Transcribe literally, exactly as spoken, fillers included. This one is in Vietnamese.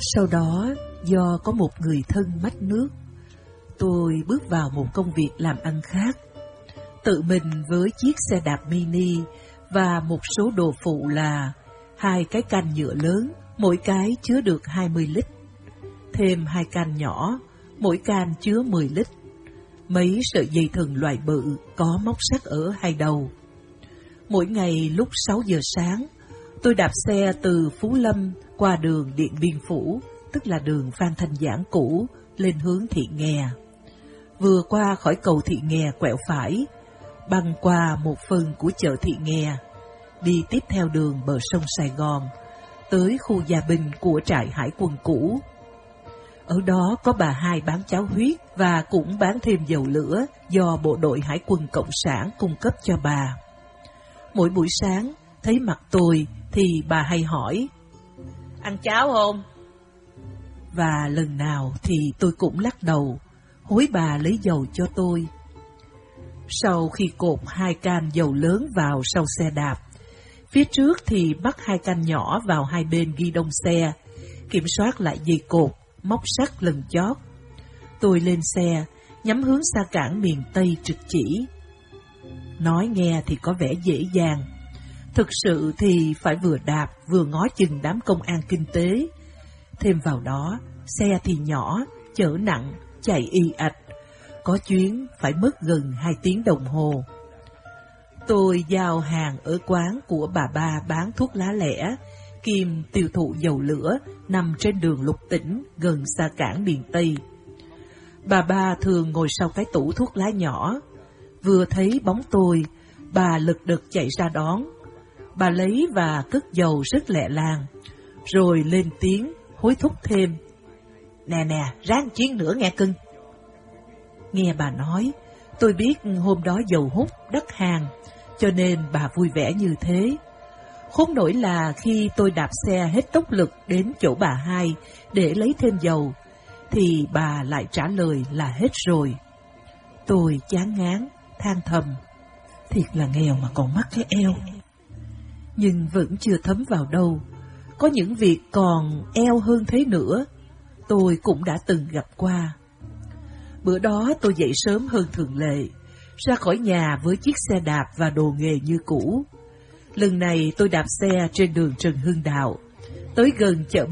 Sau đó, do có một người thân mách nước, tôi bước vào một công việc làm ăn khác. Tự mình với chiếc xe đạp mini và một số đồ phụ là hai cái can nhựa lớn, mỗi cái chứa được hai mươi lít, thêm hai can nhỏ, mỗi can chứa mười lít, mấy sợi dây thừng loại bự có móc sắt ở hai đầu. Mỗi ngày lúc sáu giờ sáng, tôi đạp xe từ Phú Lâm qua đường Điện Biên Phủ, tức là đường Phan Thanh Giảng cũ, lên hướng Thị Nghè. Vừa qua khỏi cầu Thị Nghè quẹo phải, băng qua một phần của chợ Thị Nghè, đi tiếp theo đường bờ sông Sài Gòn, tới khu Gia Bình của trại hải quân cũ. Ở đó có bà hai bán cháo huyết và cũng bán thêm dầu lửa do bộ đội hải quân Cộng sản cung cấp cho bà. Mỗi buổi sáng, thấy mặt tôi thì bà hay hỏi, ăn cháo không? Và lần nào thì tôi cũng lắc đầu, hối bà lấy dầu cho tôi. Sau khi cột hai can dầu lớn vào sau xe đạp, phía trước thì bắt hai can nhỏ vào hai bên ghi đông xe, kiểm soát lại dây cột, móc sắt lần chót. Tôi lên xe, nhắm hướng xa cảng miền Tây trực chỉ. Nói nghe thì có vẻ dễ dàng, thực sự thì phải vừa đạp vừa ngó chừng đám công an kinh tế. Thêm vào đó, xe thì nhỏ, chở nặng, chạy y ạch, có chuyến phải mất gần hai tiếng đồng hồ. Tôi giao hàng ở quán của bà ba bán thuốc lá lẻ, kiêm tiêu thụ dầu lửa nằm trên đường Lục Tỉnh gần xa cảng miền Tây. Bà ba thường ngồi sau cái tủ thuốc lá nhỏ. Vừa thấy bóng tôi, bà lật đật chạy ra đón. Bà lấy và cất dầu rất lẹ làng, rồi lên tiếng hối thúc thêm. Nè nè, ráng chuyến nữa nghe cưng. Nghe bà nói, tôi biết hôm đó dầu hút đắt hàng, cho nên bà vui vẻ như thế. Khốn nổi là khi tôi đạp xe hết tốc lực đến chỗ bà hai để lấy thêm dầu, thì bà lại trả lời là hết rồi. Tôi chán ngán, than thầm, thiệt là nghèo mà còn mắc cái eo. Nhưng vẫn chưa thấm vào đâu, có những việc còn eo hơn thế nữa, tôi cũng đã từng gặp qua. Bữa đó tôi dậy sớm hơn thường lệ, ra khỏi nhà với chiếc xe đạp và đồ nghề như cũ. Lần này tôi đạp xe trên đường Trần Hưng Đạo, tới gần chợ